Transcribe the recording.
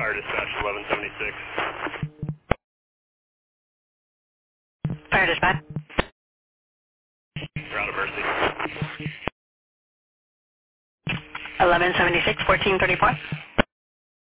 Fire dispatch 1176. Fire dispatch. You're out of Mercy. 1176, 1434.